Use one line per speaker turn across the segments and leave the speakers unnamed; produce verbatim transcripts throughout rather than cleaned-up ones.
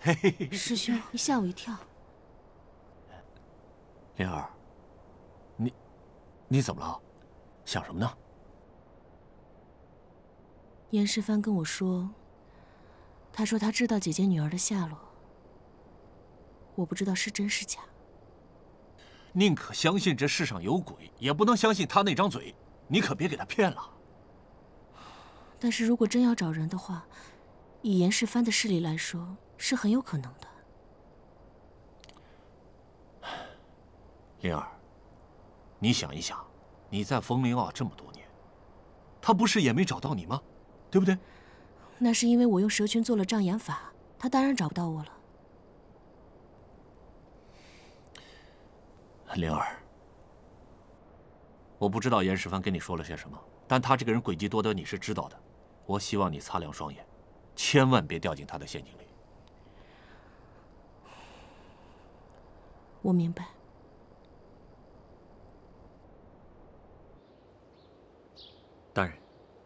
嘿嘿，
师兄，你吓我一跳。
灵儿，你你怎么了？想什么呢？
严世蕃跟我说，他说他知道姐姐女儿的下落，我不知道是真是假。
宁可相信这世上有鬼，也不能相信他那张嘴。你可别给他骗了。
但是如果真要找人的话，以严世蕃的势力来说，是很有可能的。
灵儿，你想一想，你在风灵坳这么多年，他不是也没找到你吗？对不对？
那是因为我用蛇群做了障眼法，他当然找不到我了。
灵儿，我不知道严世蕃跟你说了些什么，但他这个人诡计多端，你是知道的。我希望你擦亮双眼，千万别掉进他的陷阱里。
我明白。
大人，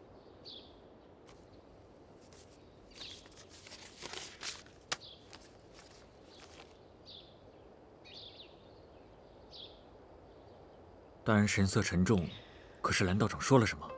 大人神色沉重，可是蓝道长说了什么？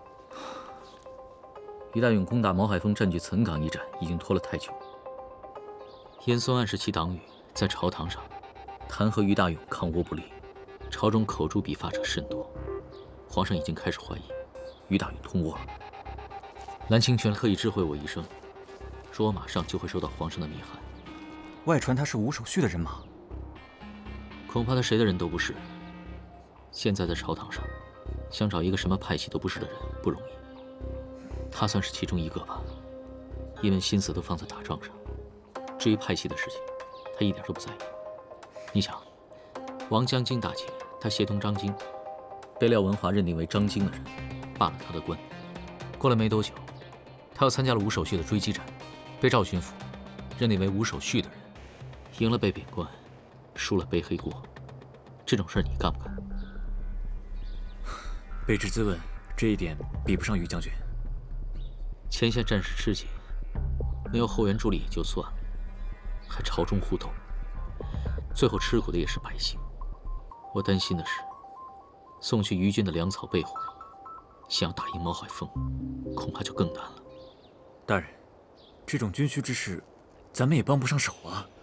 于大勇攻打毛海峰占据岑港一战已经拖了太久。严嵩暗示其党羽在朝堂上弹劾于大勇抗倭不利，朝中口诛笔伐者甚多，皇上已经开始怀疑于大勇通倭了。蓝清泉特意知会我一声，说我马上就会收到皇上的密函。
外传他是无手续的人马，
恐怕他谁的人都不是。现在在朝堂上，想找一个什么派系都不是的人不容易。他算是其中一个吧，因为心思都放在打仗上。至于派系的事情，他一点都不在意。你想，王将军大捷，他协同张京，被廖文华认定为张京的人，罢了他的官。过了没多久，他又参加了吴守绪的追击战，被赵巡抚认定为吴守绪的人，赢了被贬官，输了背黑锅。这种事你干不干？
卑职自问，这一点比不上于将军。
前线战事吃紧，没有后援助力也就算了，还朝中互斗，最后吃苦的也是百姓。我担心的是，送去于军的粮草被毁，想要打赢毛海峰，恐怕就更难了。
大人，这种军需之事，咱们也帮不上手啊。